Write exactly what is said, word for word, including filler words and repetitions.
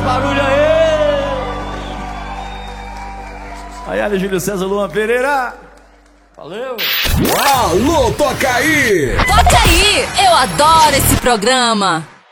barulho aí! Aí, Júlio César, Luan Pereira. Valeu! Alô, toca aí! Toca aí! Eu adoro esse programa!